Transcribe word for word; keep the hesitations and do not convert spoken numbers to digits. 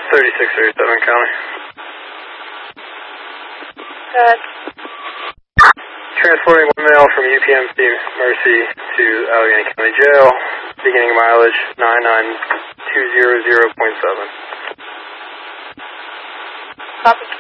thirty-six thirty-seven County. Good. Transporting one male from U P M C Mercy to Allegheny County Jail, beginning mileage nine nine two zero zero point seven. Copy.